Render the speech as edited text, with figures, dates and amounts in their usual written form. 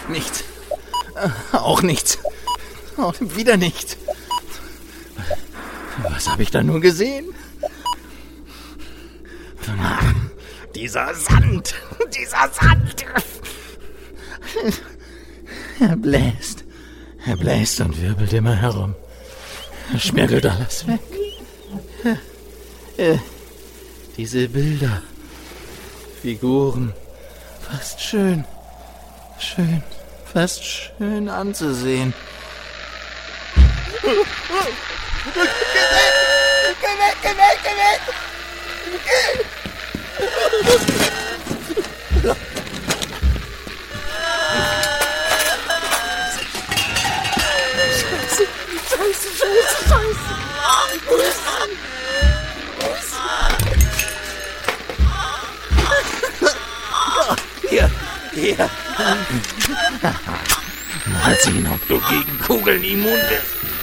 Nichts. Auch nichts. Auch wieder nichts. Was habe ich da nur gesehen? Dieser Sand! Dieser Sand! Er bläst und wirbelt immer herum. Er schmirgelt alles weg. Diese Bilder, Figuren, fast schön anzusehen. Geh weg! Scheiße! Wo ist er? Hier. Mal sehen, ob du gegen Kugeln immun bist.